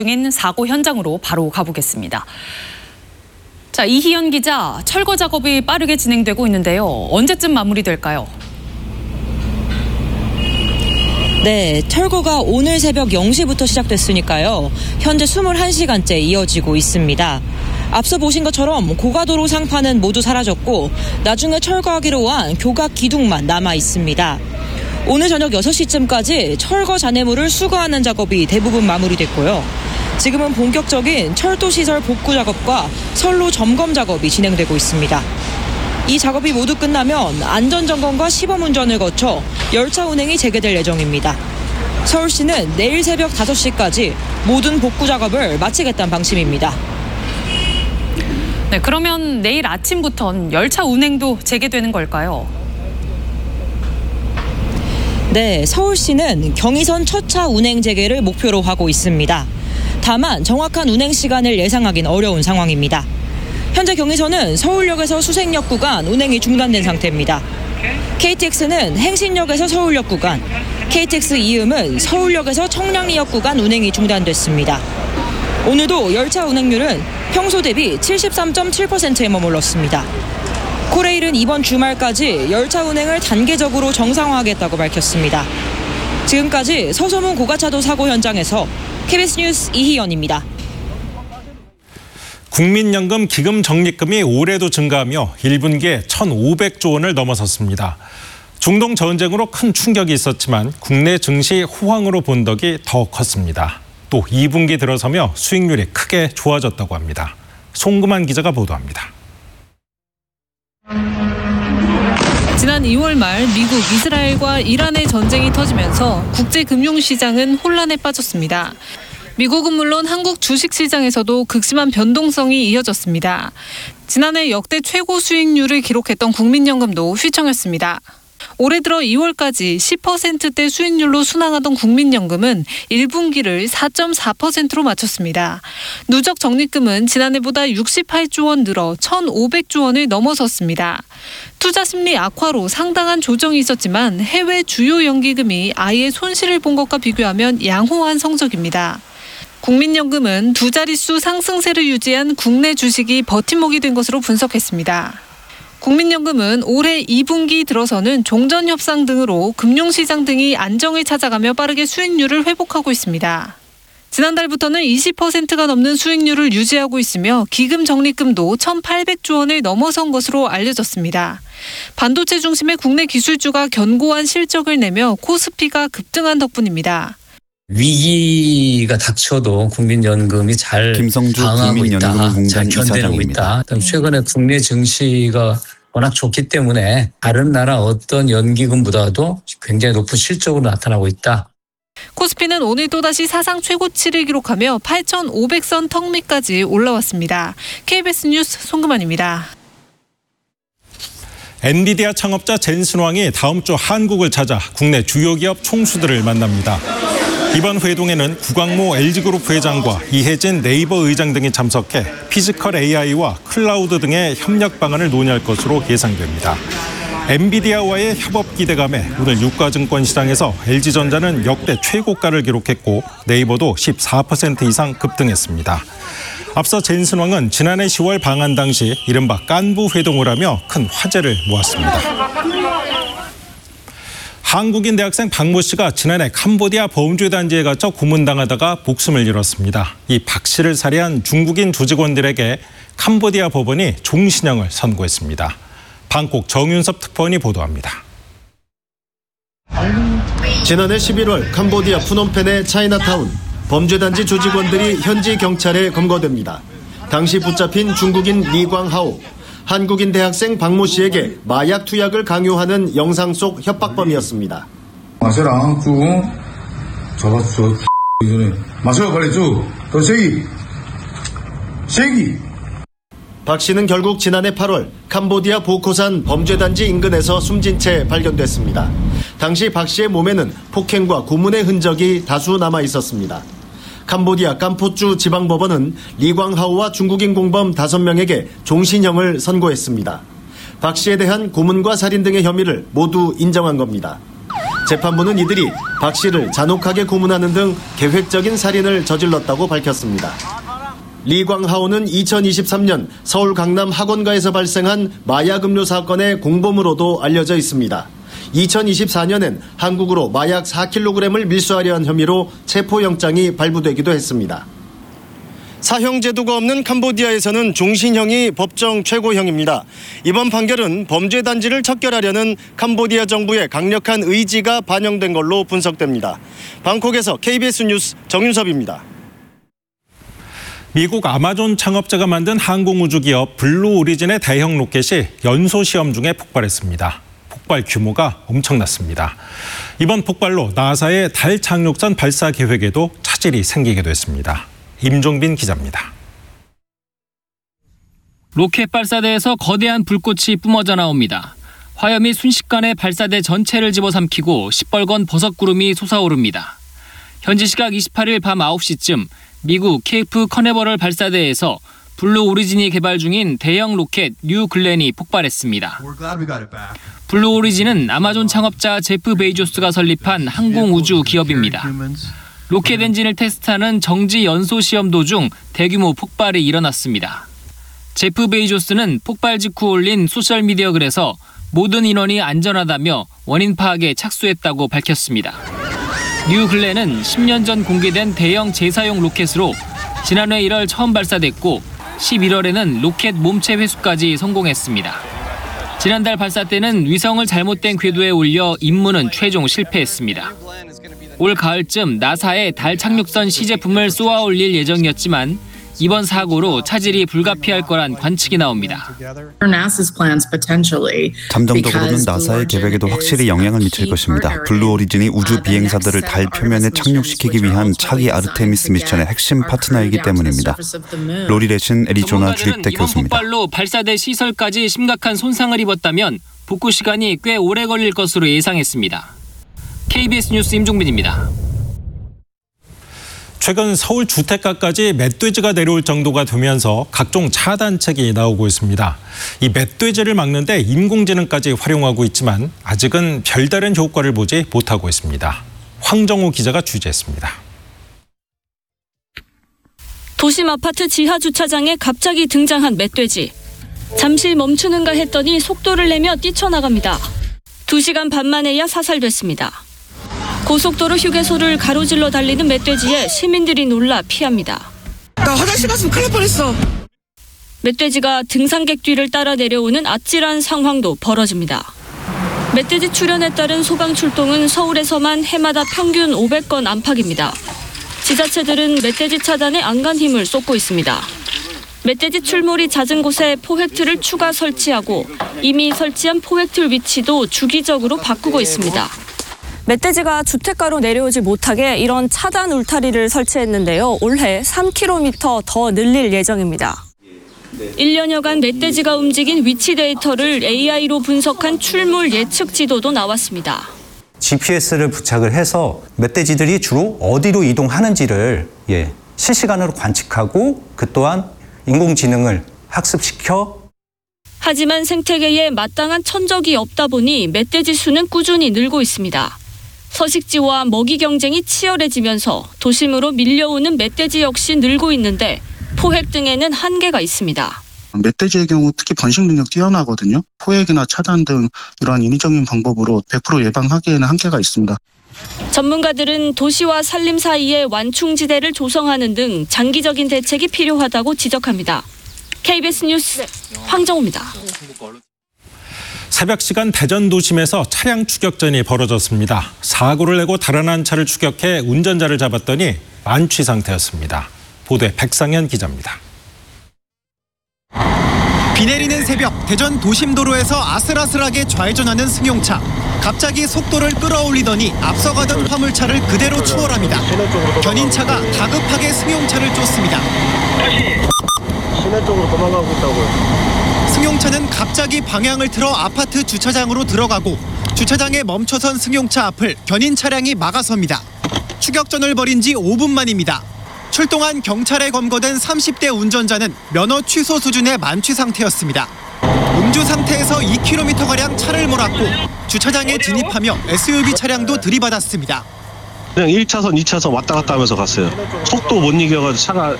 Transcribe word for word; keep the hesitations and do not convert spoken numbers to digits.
중인 사고 현장으로 바로 가보겠습니다. 자, 이희연 기자, 철거 작업이 빠르게 진행되고 있는데요. 언제쯤 마무리될까요? 네, 철거가 오늘 새벽 영 시부터 시작됐으니까요. 현재 이십일 시간째 이어지고 있습니다. 앞서 보신 것처럼 고가도로 상판은 모두 사라졌고 나중에 철거하기로 한 교각 기둥만 남아 있습니다. 오늘 저녁 여섯 시쯤까지 철거 잔해물을 수거하는 작업이 대부분 마무리됐고요. 지금은 본격적인 철도시설 복구 작업과 선로 점검 작업이 진행되고 있습니다. 이 작업이 모두 끝나면 안전점검과 시범운전을 거쳐 열차 운행이 재개될 예정입니다. 서울시는 내일 새벽 다섯 시까지 모든 복구 작업을 마치겠다는 방침입니다. 네, 그러면 내일 아침부터는 열차 운행도 재개되는 걸까요? 네, 서울시는 경의선 첫 차 운행 재개를 목표로 하고 있습니다. 다만 정확한 운행 시간을 예상하긴 어려운 상황입니다. 현재 경의선은 서울역에서 수색역 구간 운행이 중단된 상태입니다. 케이티엑스는 행신역에서 서울역 구간, 케이티엑스 이음은 서울역에서 청량리역 구간 운행이 중단됐습니다. 오늘도 열차 운행률은 평소 대비 칠십삼 점 칠 퍼센트에 머물렀습니다. 코레일은 이번 주말까지 열차 운행을 단계적으로 정상화하겠다고 밝혔습니다. 지금까지 서소문 고가차도 사고 현장에서 케이비에스 뉴스 이희연입니다. 국민연금 기금 적립금이 올해도 증가하며 일 분기에 천오백조 원을 넘어섰습니다. 중동 전쟁으로 큰 충격이 있었지만 국내 증시 호황으로 본 덕이 더 컸습니다. 또 이 분기 들어서며 수익률이 크게 좋아졌다고 합니다. 송금환 기자가 보도합니다. 지난 이월 말 미국, 이스라엘과 이란의 전쟁이 터지면서 국제금융시장은 혼란에 빠졌습니다. 미국은 물론 한국 주식시장에서도 극심한 변동성이 이어졌습니다. 지난해 역대 최고 수익률을 기록했던 국민연금도 휘청였습니다. 올해 들어 이월까지 십 퍼센트대 수익률로 순항하던 국민연금은 일 분기를 사 점 사 퍼센트로 마쳤습니다. 누적 적립금은 지난해보다 육십팔조 원 늘어 천오백조 원을 넘어섰습니다. 투자 심리 악화로 상당한 조정이 있었지만 해외 주요 연기금이 아예 손실을 본 것과 비교하면 양호한 성적입니다. 국민연금은 두 자릿수 상승세를 유지한 국내 주식이 버팀목이 된 것으로 분석했습니다. 국민연금은 올해 이 분기 들어서는 종전 협상 등으로 금융시장 등이 안정을 찾아가며 빠르게 수익률을 회복하고 있습니다. 지난달부터는 이십 퍼센트가 넘는 수익률을 유지하고 있으며 기금 적립금도 천팔백조 원을 넘어선 것으로 알려졌습니다. 반도체 중심의 국내 기술주가 견고한 실적을 내며 코스피가 급등한 덕분입니다. 위기가 닥쳐도 국민연금이 잘 방어하고 있다, 잘 견뎌내고 있다. 최근에 국내 증시가 워낙 좋기 때문에 다른 나라 어떤 연기금보다도 굉장히 높은 실적으로 나타나고 있다. 코스피는 오늘 또다시 사상 최고치를 기록하며 팔천오백 선 턱 밑까지 올라왔습니다. 케이비에스 뉴스 송금환입니다. 엔비디아 창업자 젠슨 왕이 다음 주 한국을 찾아 국내 주요 기업 총수들을 만납니다. 이번 회동에는 구광모 엘지그룹 회장과 이혜진 네이버 의장 등이 참석해 피지컬 에이아이와 클라우드 등의 협력 방안을 논의할 것으로 예상됩니다. 엔비디아와의 협업 기대감에 오늘 유가증권 시장에서 엘지전자는 역대 최고가를 기록했고 네이버도 십사 퍼센트 이상 급등했습니다. 앞서 젠슨 왕은 지난해 시월 방한 당시 이른바 깐부 회동을 하며 큰 화제를 모았습니다. 한국인 대학생 박모 씨가 지난해 캄보디아 범죄 단지에 갇혀 고문당하다가 목숨을 잃었습니다. 이 박 씨를 살해한 중국인 조직원들에게 캄보디아 법원이 종신형을 선고했습니다. 방콕 정윤섭 특파원이 보도합니다. 지난해 십일월 캄보디아 푸놈펜의 차이나타운, 범죄 단지 조직원들이 현지 경찰에 검거됩니다. 당시 붙잡힌 중국인 리광하오, 한국인 대학생 박모 씨에게 마약 투약을 강요하는 영상 속 협박범이었습니다. 마셔라, 쭉. 잡았어. 마셔, 빨리 쭉. 더 세기. 세기. 박 씨는 결국 지난해 팔월 캄보디아 보코산 범죄단지 인근에서 숨진 채 발견됐습니다. 당시 박 씨의 몸에는 폭행과 고문의 흔적이 다수 남아 있었습니다. 캄보디아 캄포주 지방법원은 리광하오와 중국인 공범 다섯 명에게 종신형을 선고했습니다. 박 씨에 대한 고문과 살인 등의 혐의를 모두 인정한 겁니다. 재판부는 이들이 박 씨를 잔혹하게 고문하는 등 계획적인 살인을 저질렀다고 밝혔습니다. 리광하오는 이천이십삼 년 서울 강남 학원가에서 발생한 마약 음료 사건의 공범으로도 알려져 있습니다. 이천이십사 년엔 한국으로 마약 사 킬로그램을 밀수하려 한 혐의로 체포영장이 발부되기도 했습니다. 사형 제도가 없는 캄보디아에서는 종신형이 법정 최고형입니다. 이번 판결은 범죄 단지를 척결하려는 캄보디아 정부의 강력한 의지가 반영된 걸로 분석됩니다. 방콕에서 케이비에스 뉴스 정윤섭입니다. 미국 아마존 창업자가 만든 항공우주기업 블루 오리진의 대형 로켓이 연소 시험 중에 폭발했습니다. 폭발 규모가 엄청났습니다. 이번 폭발로 나사의 달 착륙선 발사 계획에도 차질이 생기게 됐습니다. 임종빈 기자입니다. 로켓 발사대에서 거대한 불꽃이 뿜어져 나옵니다. 화염이 순식간에 발사대 전체를 집어삼키고 시뻘건 버섯구름이 솟아오릅니다. 현지 시각 이십팔 일 밤 아홉 시쯤 미국 케이프 커네버럴 발사대에서 블루 오리진이 개발 중인 대형 로켓 뉴 글렌이 폭발했습니다. 블루 오리진은 아마존 창업자 제프 베이조스가 설립한 항공우주 기업입니다. 로켓 엔진을 테스트하는 정지 연소 시험 도중 대규모 폭발이 일어났습니다. 제프 베이조스는 폭발 직후 올린 소셜미디어 글에서 모든 인원이 안전하다며 원인 파악에 착수했다고 밝혔습니다. 뉴 글렌은 십 년 전 공개된 대형 재사용 로켓으로 지난해 일월 처음 발사됐고 십일월에는 로켓 몸체 회수까지 성공했습니다. 지난달 발사 때는 위성을 잘못된 궤도에 올려 임무는 최종 실패했습니다. 올 가을쯤 나사의 달 착륙선 시제품을 쏘아 올릴 예정이었지만 이번 사고로 차질이 불가피할 거란 관측이 나옵니다. 잠정적으로는 나사의 계획에도 확실히 영향을 미칠 것입니다. 블루 오리진이 우주 비행사들을 달 표면에 착륙시키기 위한 차기 아르테미스 미션의 핵심 파트너이기 때문입니다. 로리 레신 애리조나 주립대 교수입니다. 이번 폭발로 발사대 시설까지 심각한 손상을 입었다면 복구 시간이 꽤 오래 걸릴 것으로 예상했습니다. 케이비에스 뉴스 임종빈입니다. 최근 서울 주택가까지 멧돼지가 내려올 정도가 되면서 각종 차단책이 나오고 있습니다. 이 멧돼지를 막는 데 인공지능까지 활용하고 있지만 아직은 별다른 효과를 보지 못하고 있습니다. 황정호 기자가 취재했습니다. 도심 아파트 지하 주차장에 갑자기 등장한 멧돼지. 잠시 멈추는가 했더니 속도를 내며 뛰쳐나갑니다. 두 시간 반 만에야 사살됐습니다. 고속도로 휴게소를 가로질러 달리는 멧돼지에 시민들이 놀라 피합니다. 나 화장실 갔으면 큰일 날 뻔했어. 멧돼지가 등산객 뒤를 따라 내려오는 아찔한 상황도 벌어집니다. 멧돼지 출현에 따른 소방 출동은 서울에서만 해마다 평균 오백 건 안팎입니다. 지자체들은 멧돼지 차단에 안간 힘을 쏟고 있습니다. 멧돼지 출몰이 잦은 곳에 포획틀을 추가 설치하고 이미 설치한 포획틀 위치도 주기적으로 바꾸고 있습니다. 멧돼지가 주택가로 내려오지 못하게 이런 차단 울타리를 설치했는데요. 올해 삼 킬로미터 더 늘릴 예정입니다. 일 년여간 멧돼지가 움직인 위치 데이터를 에이아이로 분석한 출몰 예측 지도도 나왔습니다. 지피에스를 부착을 해서 멧돼지들이 주로 어디로 이동하는지를 예, 실시간으로 관측하고 그 또한 인공지능을 학습시켜 하지만 생태계에 마땅한 천적이 없다 보니 멧돼지 수는 꾸준히 늘고 있습니다. 서식지와 먹이 경쟁이 치열해지면서 도심으로 밀려오는 멧돼지 역시 늘고 있는데 포획 등에는 한계가 있습니다. 멧돼지의 경우 특히 번식 능력 뛰어나거든요. 포획이나 차단 등 이러한 인위적인 방법으로 백 퍼센트 예방하기에는 한계가 있습니다. 전문가들은 도시와 산림 사이에 완충지대를 조성하는 등 장기적인 대책이 필요하다고 지적합니다. 케이비에스 뉴스 황정호입니다. 새벽 시간 대전 도심에서 차량 추격전이 벌어졌습니다. 사고를 내고 달아난 차를 추격해 운전자를 잡았더니 만취 상태였습니다. 보도에 백상현 기자입니다. 비 내리는 새벽 대전 도심도로에서 아슬아슬하게 좌회전하는 승용차. 갑자기 속도를 끌어올리더니 앞서가던 화물차를 그대로 추월합니다. 견인차가 다급하게 승용차를 쫓습니다. 시내 쪽으로 도망가고 있다고요. 승용차는 갑자기 방향을 틀어 아파트 주차장으로 들어가고 주차장에 멈춰선 승용차 앞을 견인 차량이 막아섭니다. 추격전을 벌인 지 오 분 만입니다. 출동한 경찰에 검거된 삼십 대 운전자는 면허 취소 수준의 만취 상태였습니다. 정주 상태에서 이 킬로미터가량 차를 몰았고 주차장에 진입하며 에스유브이 차량도 들이받았습니다. 그냥 일 차선, 이 차선 왔다 갔다 하면서 갔어요. 속도 못 이겨가지고 차가